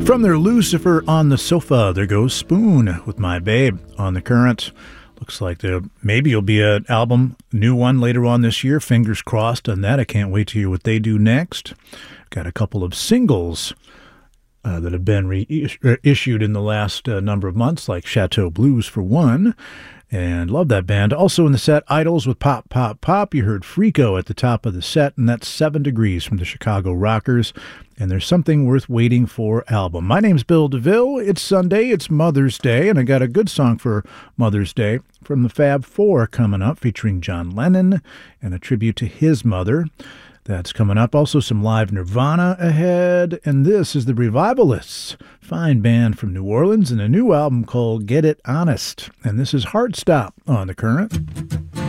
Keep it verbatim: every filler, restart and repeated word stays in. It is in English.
From their Lucifer on the Sofa, there goes Spoon with My Babe on the Current. Looks like there maybe you'll be an album, new one later on this year. Fingers crossed on that. I can't wait to hear what they do next. Got a couple of singles uh, that have been reissued in the last uh, number of months, like Chateau Blues for one. And love that band. Also in the set, Idols with Pop, Pop, Pop. You heard Freako at the top of the set, and that's Seven Degrees from the Chicago Rockers. And There's Something Worth Waiting For album. My name's Bill DeVille. It's Sunday. It's Mother's Day, and I got a good song for Mother's Day from the Fab Four coming up, featuring John Lennon and a tribute to his mother. That's coming up. Also some live Nirvana ahead. And this is the Revivalists, fine band from New Orleans, and a new album called Get It Honest. And this is Heartstop on the Current.